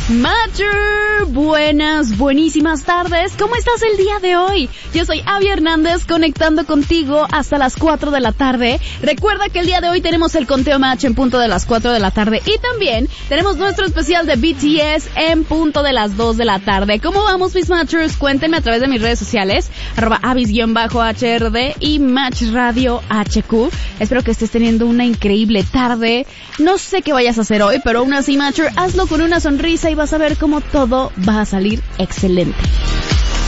Matcher, buenísimas tardes. ¿Cómo estás el día de hoy? Yo soy Abby Hernández, conectando contigo hasta las 4 de la tarde. Recuerda que el día de hoy tenemos el conteo Match en punto de las 4 de la tarde y también tenemos nuestro especial de BTS en punto de las 2 de la tarde. ¿Cómo vamos, mis Matchers? Cuéntenme a través de mis redes sociales, @Abis_HRD y Match Radio HQ. Espero que estés teniendo una increíble tarde. No sé qué vayas a hacer hoy, pero aún así, Matcher, hazlo con una sonrisa y vas a ver cómo todo va a salir excelente.